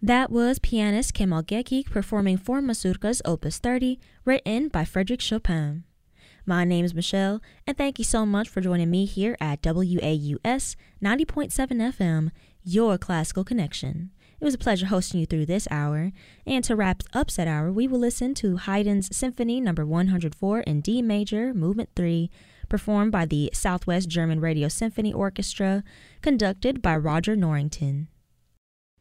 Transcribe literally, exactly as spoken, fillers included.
That was pianist Kemal Gekik performing four mazurkas Opus thirty, written by Frédéric Chopin. My name is Michelle, and thank you so much for joining me here at W A U S ninety point seven F M, your classical connection. It was a pleasure hosting you through this hour, and to wrap up that hour, we will listen to Haydn's Symphony Number one hundred four in D Major, Movement three, performed by the Southwest German Radio Symphony Orchestra, conducted by Roger Norrington.